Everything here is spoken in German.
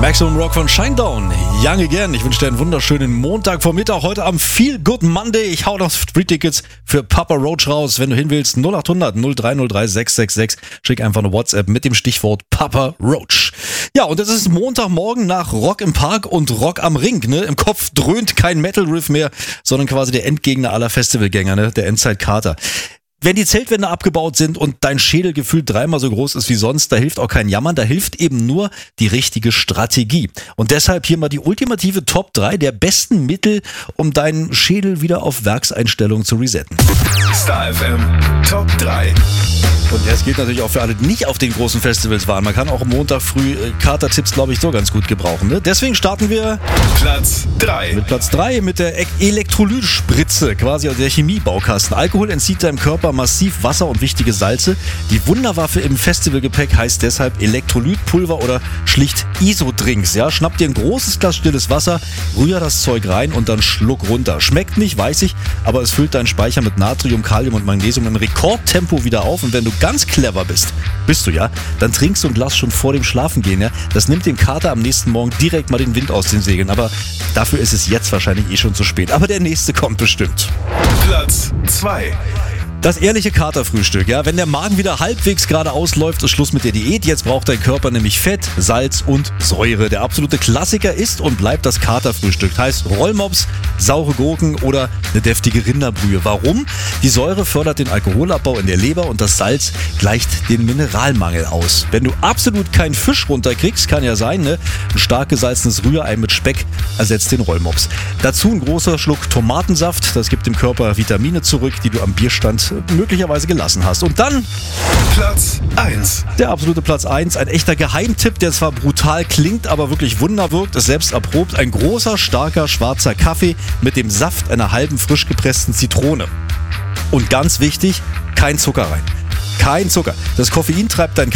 Maximum Rock von Shinedown, Young Again. Ich wünsche dir einen wunderschönen Montagvormittag. Heute am Feel Good Monday. Ich hau noch Street-Tickets für Papa Roach raus. Wenn du hin willst, 0800 0303 666. Schick einfach eine WhatsApp mit dem Stichwort Papa Roach. Ja, und es ist Montagmorgen nach Rock im Park und Rock am Ring. Ne? Im Kopf dröhnt kein Metal-Riff mehr, sondern quasi der Endgegner aller Festivalgänger, ne? Der Endzeit-Kater. Wenn die Zeltwände abgebaut sind und dein Schädel gefühlt dreimal so groß ist wie sonst, da hilft auch kein Jammern, da hilft eben nur die richtige Strategie. Und deshalb hier mal die ultimative Top 3 der besten Mittel, um deinen Schädel wieder auf Werkseinstellung zu resetten. Star FM Top 3. Und das gilt natürlich auch für alle, die nicht auf den großen Festivals waren. Man kann auch am Montag früh Kater-Tipps, glaube ich, so ganz gut gebrauchen. Ne? Deswegen starten wir Platz 3. mit Platz 3 mit der Elektrolytspritze, quasi der Chemiebaukasten. Alkohol entzieht deinem Körper massiv Wasser und wichtige Salze. Die Wunderwaffe im Festivalgepäck heißt deshalb Elektrolytpulver oder schlicht Isodrinks. Ja? Schnapp dir ein großes Glas stilles Wasser, rühr das Zeug rein und dann schluck runter. Schmeckt nicht, weiß ich, aber es füllt deinen Speicher mit Natrium, Kalium und Magnesium im Rekordtempo wieder auf. Und wenn du ganz clever bist du ja, dann trinkst du ein Glas schon vor dem Schlafengehen. Ja? Das nimmt dem Kater am nächsten Morgen direkt mal den Wind aus den Segeln. Aber dafür ist es jetzt wahrscheinlich eh schon zu spät. Aber der nächste kommt bestimmt. Platz 2. Das ehrliche Katerfrühstück, ja. Wenn der Magen wieder halbwegs geradeaus läuft, ist Schluss mit der Diät. Jetzt braucht dein Körper nämlich Fett, Salz und Säure. Der absolute Klassiker ist und bleibt das Katerfrühstück. Heißt Rollmops, saure Gurken oder eine deftige Rinderbrühe. Warum? Die Säure fördert den Alkoholabbau in der Leber und das Salz gleicht den Mineralmangel aus. Wenn du absolut keinen Fisch runterkriegst, kann ja sein, ne? Ein stark gesalzenes Rührei mit Speck ersetzt den Rollmops. Dazu ein großer Schluck Tomatensaft. Das gibt dem Körper Vitamine zurück, die du am Bierstand möglicherweise gelassen hast. Und dann Platz 1. der absolute Platz 1, ein echter Geheimtipp, der zwar brutal klingt, aber wirklich Wunder wirkt, ist selbst erprobt, ein großer, starker, schwarzer Kaffee mit dem Saft einer halben frisch gepressten Zitrone. Und ganz wichtig, kein Zucker rein. Kein Zucker. Das Koffein treibt dein